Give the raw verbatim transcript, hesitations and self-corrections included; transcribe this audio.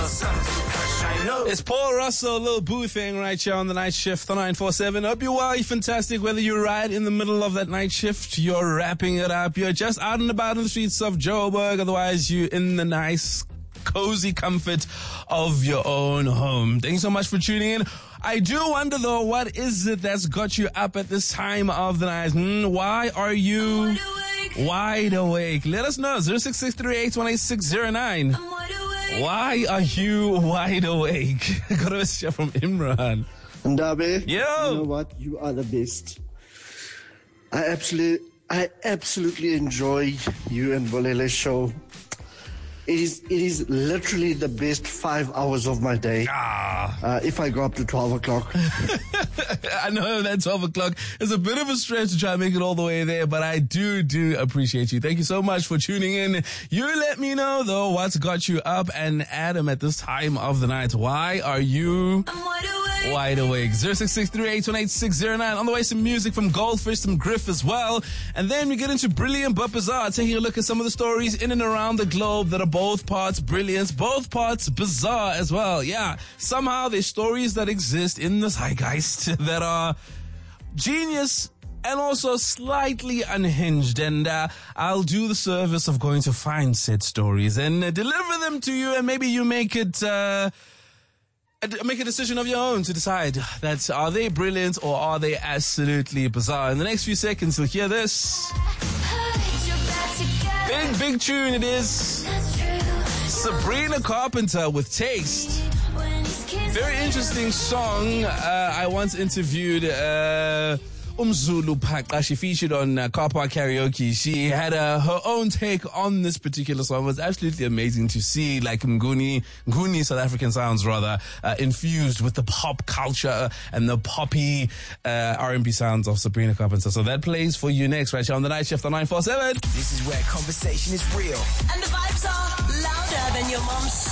It's Paul Russell, Lil Boo thing right here on the night shift on nine four seven. Hope you're well, you're fantastic. Whether you're right in the middle of that night shift, you're wrapping it up, you're just out and about in the streets of Joburg, otherwise you're in the nice, cozy comfort of your own home. Thanks so much for tuning in. I do wonder though, what is it that's got you up at this time of the night? Hmm, why are you wide awake? Let us know. zero six six three eight one eight six zero nine. Why are you wide awake? Got a message from Imran. Ndabe, Yo. you know what? You are the best. I absolutely, I absolutely enjoy you and Bolele's show. It is, it is literally the best five hours of my day. Ah. Uh, if I go up to twelve o'clock. I know that twelve o'clock is a bit of a stretch to try and make it all the way there, but I do, do appreciate you. Thank you so much for tuning in. You let me know, though, what's got you up. And Adam, at this time of the night, why are you I'm wide awake. wide awake? zero six six three eight one eight six zero nine. On the way, some music from Goldfish, some Griff as well. And then we get into Brilliant but Bizarre, taking a look at some of the stories in and around the globe that are both parts brilliant, both parts bizarre as well. Yeah, somehow there's stories that exist in the zeitgeist that are genius and also slightly unhinged. And uh, I'll do the service of going to find said stories and uh, deliver them to you, and maybe you make it... Uh, Make a decision of your own to decide that are they brilliant or are they absolutely bizarre. In the next few seconds, you'll hear this. Big, big tune it is. Sabrina Carpenter with Taste. Very interesting song. Uh, I once interviewed uh, Umzulu Paqa. She featured on uh, Car Park Karaoke. She had uh, her own take on this particular song. It was absolutely amazing to see like Nguni, Nguni South African sounds rather, uh, infused with the pop culture and the poppy uh, R and B sounds of Sabrina Carpenter. So that plays for you next right here on the night shift on nine four seven. This is where conversation is real. And the vibes are louder than your mom's